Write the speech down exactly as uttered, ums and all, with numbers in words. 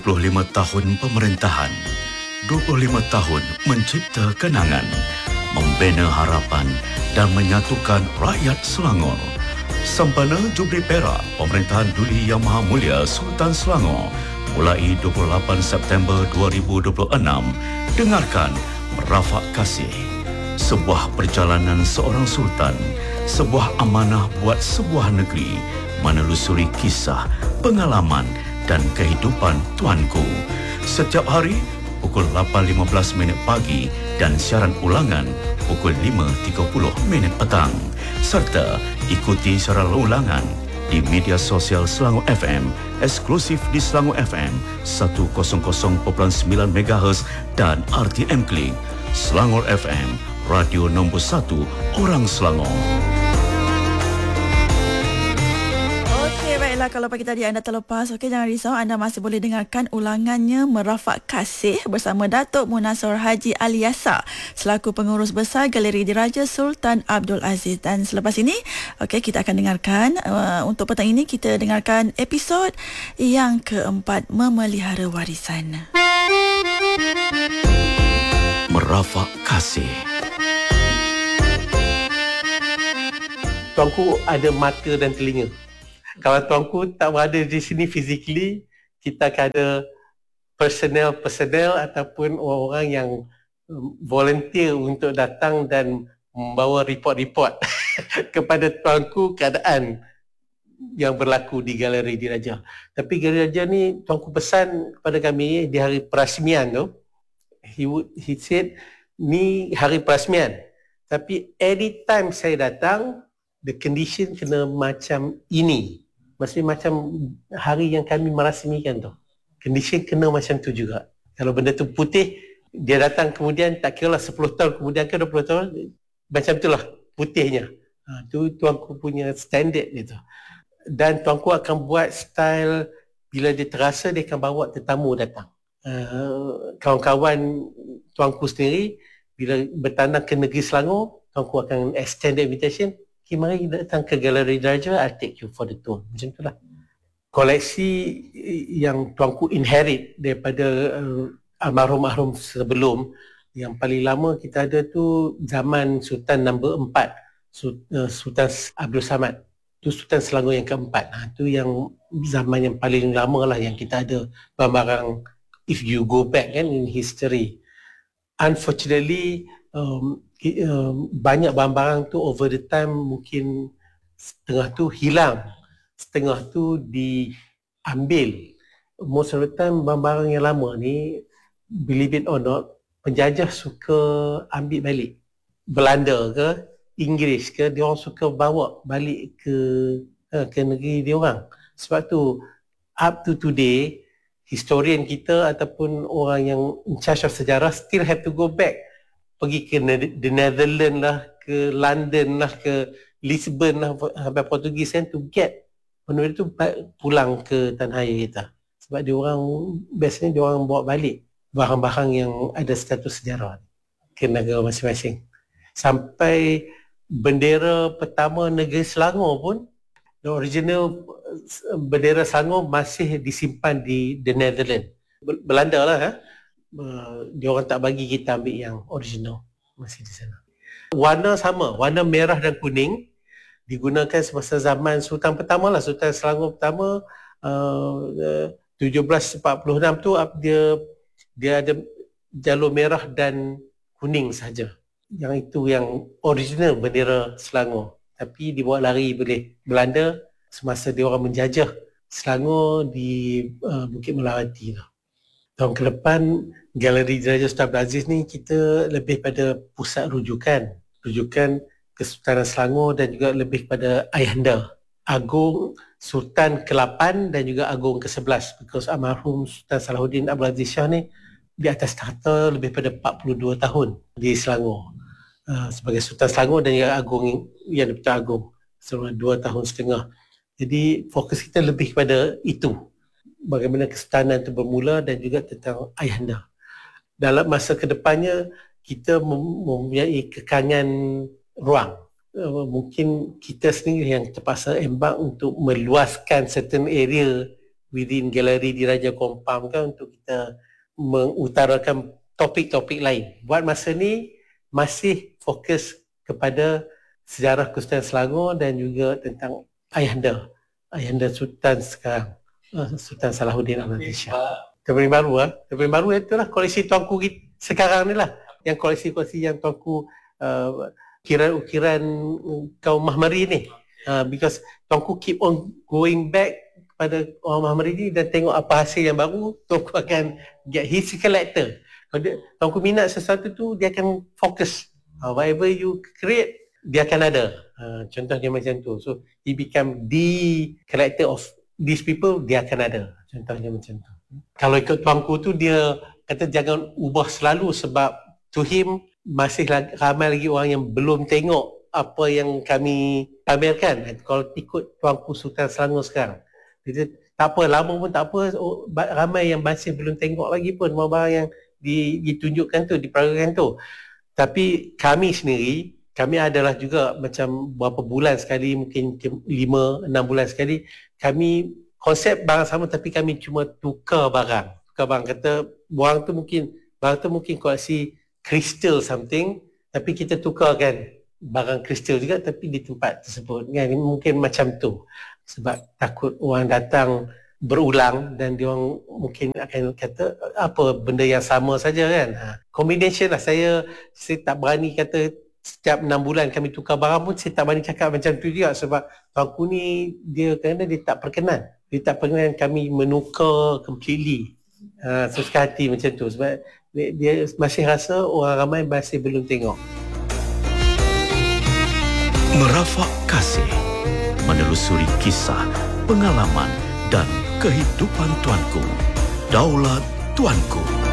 puluh lima tahun pemerintahan, dua puluh lima tahun mencipta kenangan, membina harapan dan menyatukan rakyat Selangor. Sempena Jubli Perak Pemerintahan Duli Yang Maha Mulia Sultan Selangor mulai dua puluh lapan September dua ribu dua puluh enam, dengarkan Merafak Kasih, sebuah perjalanan seorang sultan, sebuah amanah buat sebuah negeri, menelusuri kisah, pengalaman dan kehidupan tuanku. Setiap hari pukul lapan lima belas minit pagi dan siaran ulangan pukul lima tiga puluh minit petang. Serta ikuti secara ulangan di media sosial Selangor F M, eksklusif di Selangor F M seratus perpuluhan sembilan megahertz dan R T M Klik. Selangor F M, radio nombor satu orang Selangor. Baiklah, kalau pagi tadi anda terlepas, okey, jangan risau, anda masih boleh dengarkan ulangannya Merafak Kasih bersama Datuk Munasor Haji Ali Yasa selaku pengurus besar Galeri Diraja Sultan Abdul Aziz. Dan selepas ini, okey, kita akan dengarkan uh, untuk petang ini kita dengarkan episod yang keempat, Memelihara Warisan. Merafak Kasih. Tuanku ada mata dan telinga. Kalau tuanku tak berada di sini physically, kita akan ada personel-personel ataupun orang-orang yang volunteer untuk datang dan membawa report-report kepada tuanku keadaan yang berlaku di Galeri Diraja. Tapi Galeri Diraja ni tuanku pesan kepada kami di hari perasmian tu, he would, he said, ni hari perasmian. Tapi anytime saya datang, the condition kena macam ini. Maksudnya macam hari yang kami merasmikan tu. Condition kena macam tu juga. Kalau benda tu putih, dia datang kemudian, tak kira lah sepuluh tahun kemudian ke dua puluh tahun, macam tu lah putihnya. Ha, tu tuanku punya standard dia tu. Dan tuanku akan buat style, bila dia terasa, dia akan bawa tetamu datang. Uh, kawan-kawan tuanku sendiri, bila bertanah ke negeri Selangor, tuanku akan extend the invitation. Okay, mari datang ke Galeri Diraja, I'll take you for the tour. Macam tu lah. Koleksi yang tuanku inherit daripada uh, almarhum-almarhum sebelum, yang paling lama kita ada tu zaman Sultan nombor empat, Sultan Abdul Samad. Tu Sultan Selangor yang keempat. Ha, tu yang zaman yang paling lama lah yang kita ada barang-barang, if you go back kan in history. Unfortunately, um, um, banyak barang-barang tu over the time mungkin setengah tu hilang, setengah tu diambil. Most of the time barang-barang yang lama ni, believe it or not, penjajah suka ambil balik. Belanda ke, Inggeris ke, dia orang suka bawa balik ke ke negeri dia orang. Sebab tu up to today, historian kita ataupun orang yang in charge of sejarah still have to go back, pergi ke the Netherlands lah, ke London lah, ke Lisbon lah, sampai Portugis kan, to get benda tu pulang ke tanah air kita. Sebab dia orang biasanya dia orang bawa balik barang-barang yang ada status sejarah ke negara masing-masing. Sampai bendera pertama negeri Selangor pun, the original bendera Selangor masih disimpan di the Netherlands. Belanda lah, ha? Uh, dia orang tak bagi kita ambil yang original, masih di sana. Warna sama, warna merah dan kuning digunakan semasa zaman Sultan pertama lah, Sultan Selangor pertama, uh, tujuh belas empat puluh enam tu dia dia ada jalur merah dan kuning saja. Yang itu yang original bendera Selangor. Tapi dibawa lari oleh Belanda semasa dia orang menjajah Selangor di uh, Bukit Melawati tu. Tahun ke depan, Galeri Diraja Sultan Abdul Aziz ni kita lebih pada pusat rujukan. Rujukan Kesultanan Selangor dan juga lebih pada Ayahanda Agung Sultan ke lapan dan juga Agung ke sebelas. Because almarhum Sultan Salahuddin Abdul Aziz Shah ni di atas takhta lebih pada empat puluh dua tahun di Selangor. Uh, sebagai Sultan Selangor dan juga Agung yang Dipertuan Agung selama dua tahun setengah. Jadi fokus kita lebih kepada itu. Bagaimana kesultanan itu bermula dan juga tentang Ayahanda. Dalam masa kedepannya, kita mempunyai kekangan ruang. Uh, mungkin kita sendiri yang terpaksa embark untuk meluaskan certain area within galeri Diraja Kompang kan untuk kita mengutarakan topik-topik lain. Buat masa ni masih fokus kepada sejarah Kustan Selangor dan juga tentang ayahanda, ayahanda Sultan sekarang, Sultan Salahuddin Ahmad Shah. Terbaru baru ah, terbaru baru itulah koleksi tuanku sekarang ni lah. Yang koleksi-koleksi yang tuanku uh, ukiran-ukiran kaum Mahmari ni. Uh, because tuanku keep on going back kepada orang Mahmari ni dan tengok apa hasil yang baru, tuanku akan get his collector. Kalau dia, tuanku minat sesuatu tu, dia akan fokus. Uh, whatever you create, dia akan ada. Uh, contohnya macam tu. So, he become the collector of these people, dia akan ada. Contohnya macam tu. Kalau ikut tuanku tu, dia kata jangan ubah selalu sebab to him, masih lagi, ramai lagi orang yang belum tengok apa yang kami pamerkan. Kalau ikut tuanku Sultan Selangor sekarang, dia tak apa, lama pun tak apa, oh, ramai yang masih belum tengok lagi pun barang-barang yang ditunjukkan tu, diperagakan tu. Tapi kami sendiri, kami adalah juga macam berapa bulan sekali, mungkin lima enam bulan sekali, kami konsep barang sama tapi kami cuma tukar barang. Tukar barang, kata barang tu mungkin, barang tu mungkin koleksi crystal something, tapi kita tukarkan barang kristal juga tapi di tempat tersebut kan, mungkin macam tu sebab takut orang datang berulang dan dia orang mungkin akan kata apa benda yang sama saja kan. Ha, combination lah. Saya saya tak berani kata setiap enam bulan kami tukar barang pun, saya tak berani cakap macam tu juga sebab tuanku ni dia kadang dia tak perkenan dia tak perkenan kami menukar completely. Ha, suka hati macam tu sebab dia, dia masih rasa orang ramai masih belum tengok. Merafak kasih, menelusuri kisah, pengalaman dan kehidupan tuanku. Daulat Tuanku.